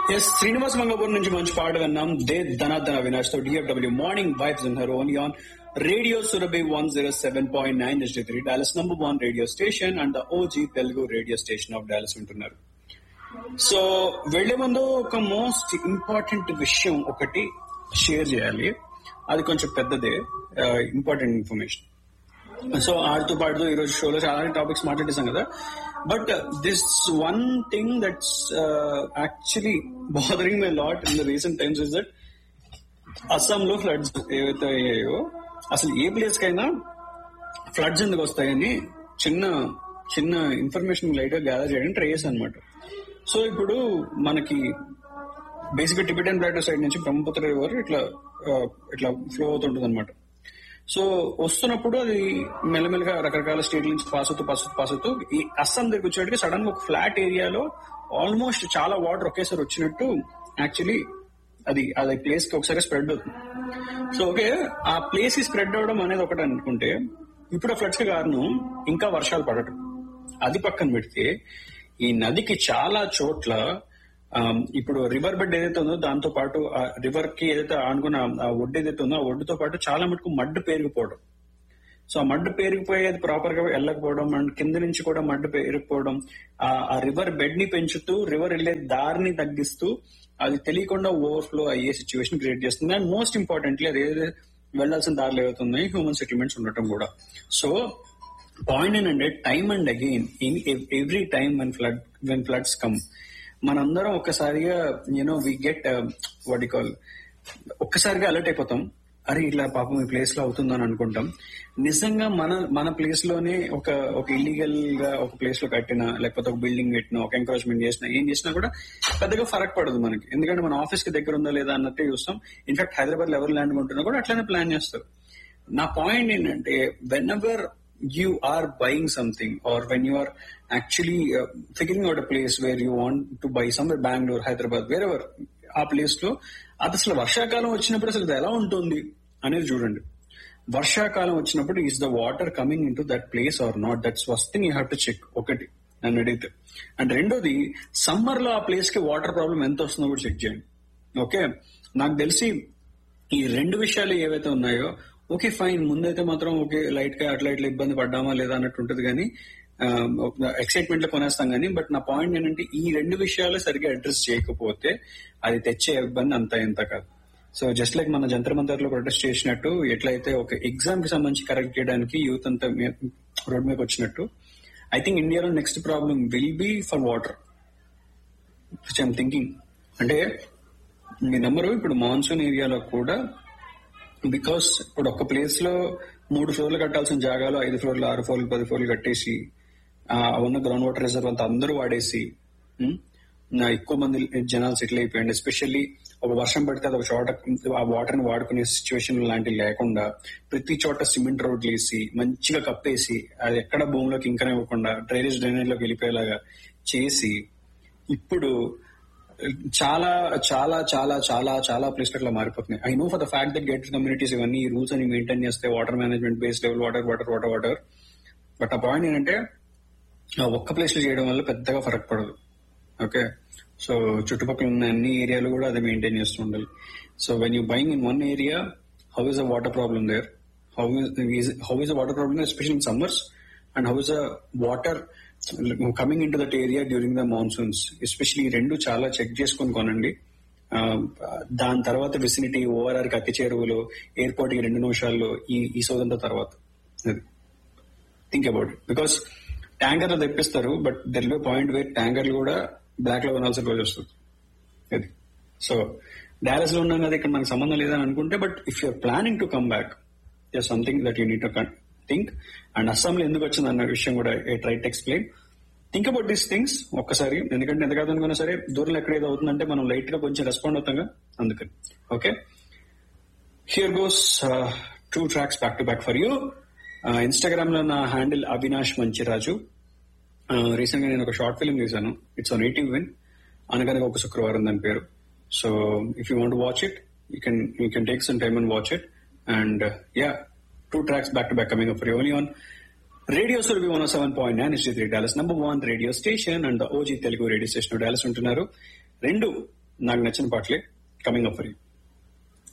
Yes Srinivas మంగపూర్ నుంచి మంచి పాట విన్నాం. దే ధనాధన అవినాష్ తో DFW morning vibes in her only on radio Surabhi 107.9 HD3 Dallas number 1 radio station and the OG Telugu radio station of Dallas ఉంటున్నారు. So వెళ్లే ముందు ఒక మోస్ట్ ఇంపార్టెంట్ విషయం ఒకటి షేర్ చేయాలి. అది కొంచెం పెద్దదే, ఇంపార్టెంట్ ఇన్ఫర్మేషన్. సో ఆడుతూ పాడుతూ ఈరోజు షోలో చాలా టాపిక్స్ మాట్లాడేసాం కదా, but this one thing that's actually bothering my lot in the recent times is that అస్సాంలో ఫ్లడ్స్ ఏవైతే అయ్యాయో, అసలు ఏ ప్లేస్ కైనా ఫ్లడ్స్ ఎందుకు వస్తాయని చిన్న చిన్న ఇన్ఫర్మేషన్ లైట్ గా గ్యాదర్ చేయడానికి ట్రై చేశాను అనమాట. సో ఇప్పుడు మనకి బేసిక్ గా టిబెటన్ ప్లాటో సైడ్ నుంచి బ్రహ్మపుత్ర రివర్ ఇట్లా ఇట్లా ఫ్లో అవుతుంటుంది అనమాట. సో వస్తున్నప్పుడు అది మెల్లమెల్లగా రకరకాల స్టేట్ నుంచి పాస్ అవుతూ ఈ అస్సాం దగ్గర వచ్చేటికి సడన్ గా ఒక ఫ్లాట్ ఏరియాలో ఆల్మోస్ట్ చాలా వాటర్ ఒకేసారి వచ్చినట్టు యాక్చువల్లీ అది ప్లేస్ కి ఒకసారి స్ప్రెడ్ అవుతుంది. సో ఓకే, ఆ ప్లేస్ కి స్ప్రెడ్ అవడం అనేది ఒకటి అనుకుంటే, ఇప్పుడు ఆ ఫ్లడ్స్ కి కారణం ఇంకా వర్షాలు పడటం. అది పక్కన పెడితే ఈ నదికి చాలా చోట్ల ఇప్పుడు రివర్ బెడ్ ఏదైతే ఉందో దాంతో పాటు ఆ రివర్ కి ఏదైతే ఆనుకున్న ఆ ఒడ్డు ఏదైతే ఉందో ఆ ఒడ్డుతో పాటు చాలా మటుకు మడ్డు పేరుకుపోవడం. సో ఆ మడ్డు పేరుకుపోయేది ప్రాపర్ గా వెళ్ళకపోవడం అండ్ కింద నుంచి కూడా మడ్డు పేరుకుపోవడం, ఆ రివర్ బెడ్ ని పెంచుతూ రివర్ వెళ్లే దారిని తగ్గిస్తూ అది తెలియకుండా ఓవర్ఫ్లో అయ్యే సిచ్యువేషన్ క్రియేట్ చేస్తుంది. అండ్ మోస్ట్ ఇంపార్టెంట్లీ అది వెళ్లాల్సిన దారులు ఏవైతున్నాయి హ్యూమన్ సెటిల్మెంట్స్ ఉండటం కూడా. సో పాయింట్ ఏంటంటే time and again in every time when floods come మనందరం ఒక్కసారిగా we get what you call ఒక్కసారిగా అలర్ట్ అయిపోతాం. అరే ఇట్లా పాపం ఈ ప్లేస్ లో అవుతుందని అనుకుంటాం. నిజంగా మన ప్లేస్ లోనే ఒక ఇల్లీగల్ గా ఒక ప్లేస్ లో కట్టినా, లేకపోతే ఒక బిల్డింగ్ కట్టినా, ఒక ఎంకరేజ్మెంట్ చేసినా, ఏం చేసినా కూడా పెద్దగా ఫరక్ పడదు మనకి. ఎందుకంటే మన ఆఫీస్ కి దగ్గర ఉందా లేదా అన్నట్టే చూస్తాం. ఇన్ఫాక్ట్ హైదరాబాద్ లో ఎవరు ల్యాండ్ కొంటున్నా కూడా అట్లానే ప్లాన్ చేస్తారు. నా పాయింట్ ఏంటంటే when ever you are buying something or when you are actually figuring out a place where you want to buy somewhere, Bangalore, Hyderabad, wherever, ఆ ప్లేస్ లో అది అసలు వర్షాకాలం వచ్చినప్పుడు అసలు ఎలా ఉంటుంది అనేది చూడండి. వర్షాకాలం వచ్చినప్పుడు is the water coming in to that place are not? That's first thing you have to check. ఒకటి నన్ను అడిగితే. అండ్ రెండోది, సమ్మర్ లో ఆ ప్లేస్ కి వాటర్ ప్రాబ్లం ఎంత వస్తుందో కూడా చెక్ చేయండి. ఓకే, నాకు తెలిసి ఈ రెండు విషయాలు ఏవైతే ఉన్నాయో ఓకే ఫైన్, ముందైతే మాత్రం ఓకే లైట్ గా అట్లా ఇట్లా ఇబ్బంది పడ్డామా లేదా అన్నట్టు ఉంటుంది, కానీ ఎక్సైట్మెంట్ లో కొనేస్తాం కానీ. బట్ నా పాయింట్ ఏంటంటే ఈ రెండు విషయాలు సరిగ్గా అడ్రస్ చేయకపోతే అది తెచ్చే ఇబ్బంది అంతా ఎంత కాదు. సో జస్ట్ లైక్ మన జంతర్ మంతర్ లో ప్రొటెస్ట్ చేసినట్టు, ఎట్లయితే ఒక ఎగ్జామ్ కి సంబంధించి కరెక్ట్ చేయడానికి యూత్ అంతా రోడ్ మీదకి వచ్చినట్టు, ఐ థింక్ ఇండియాలో next problem will be for water, which I'm thinking. అంటే మీ నెంబరు ఇప్పుడు మాన్సూన్ ఏరియాలో కూడా, బికాస్ ఇప్పుడు ఒక ప్లేస్ లో 3 ఫ్లోర్లు కట్టాల్సిన జాగాలో 5 ఫ్లోర్లు 6 ఫ్లోర్లు 10 ఫ్లోర్లు కట్టేసి ఉన్న గ్రౌండ్ వాటర్ రిజర్వ్ అంతా అందరూ వాడేసి ఎక్కువ మంది జనాలు సెటిల్ అయిపోయింది. ఎస్పెషల్లీ ఒక వర్షం పడితే అది ఒక చోట ఆ వాటర్ ని వాడుకునే సిచ్యువేషన్ లాంటివి లేకుండా ప్రతి చోట సిమెంట్ రోడ్లు వేసి మంచిగా కప్పేసి అది ఎక్కడ భూమిలోకి ఇంకా ఇవ్వకుండా డ్రైనేజ్ లోకి వెళ్ళిపోయేలాగా చేసి ఇప్పుడు చాలా చాలా చాలా చాలా చాలా ప్లేస్లు అట్లా మారిపోతున్నాయి. I know for the fact that gated communities ఇవన్నీ ఈ రూల్స్ అని మెయింటైన్ చేస్తే water management, base level water. But ఆ పాయింట్ ఏంటంటే ఒక్క ప్లేస్ లో చేయడం వల్ల పెద్దగా ఫరక్ పడదు. ఓకే, సో చుట్టుపక్కల ఉన్న అన్ని ఏరియాలు కూడా అదే మెయింటైన్ చేస్తూ ఉండాలి. So when you buying in one area, how is the water problem there, how is the water problem especially in summers, and how is the water coming in to that area during the monsoons. Especially ఈ రెండు చాలా check చేసుకొని కొనండి. దాని తర్వాత vicinity, ORR కి అతి చేరువలో, ఎయిర్పోర్ట్ కి 2 నిమిషాల్లో, ఈ సోదంతా తర్వాత థింక్ అబౌట్ ఇట్. బికాస్ ట్యాంకర్లు తెప్పిస్తారు, but there will be point where ట్యాంకర్లు కూడా బ్లాక్ లో కొనాల్సిన రోజు వస్తుంది. అది సో డాలస్ లో ఉన్నాం కదా, ఇక్కడ మనకు సంబంధం లేదని అనుకుంటే, but if you're planning to come back, there's something that you need to think. And అస్సాంలో ఎందుకు వచ్చింది అన్న విషయం కూడా try to explain. Think about these things ఒక్కసారి, ఎందుకంటే ఎంత కాదనుకున్నా సరే దూరంలో ఎక్కడ ఏదో అవుతుందంటే మనం లైట్ గా కొంచెం రెస్పాండ్ అవుతాం అందుకని. Okay, here goes 2 tracks back to back for you. Instagram లో నా హ్యాండిల్ అవినాష్ మంచిరాజు. రీసెంట్ గా నేను ఒక షార్ట్ ఫిల్మ్ చూసాను, ఇట్స్ ఆన్ నేటివ్ విన్, అనగనగా ఒక శుక్రవారం దాని పేరు. So if you want watch it, you can take some time and watch it. And yeah, 2 tracks back to back coming up for you only on Radio Surabhi 107.9 HD3 Dallas number 1 radio station and the OG Telugu radio station of Dallas ఉంటున్నారు. 2 నాకు నచ్చిన పాటలే coming up for you.